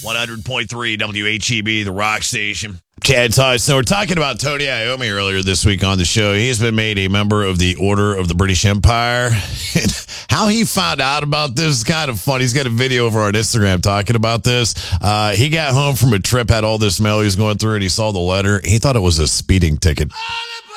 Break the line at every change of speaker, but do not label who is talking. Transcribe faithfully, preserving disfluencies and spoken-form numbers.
one hundred point three W H E B, the rock station. Chad Tice. So we're talking about Tony Iommi earlier this week on the show. He's been made a member of the Order of the British Empire. And how he found out about this is kind of fun. He's got a video over on Instagram talking about this. Uh, he got home from a trip, had all this mail he was going through, and he saw the letter. He thought it was a speeding ticket.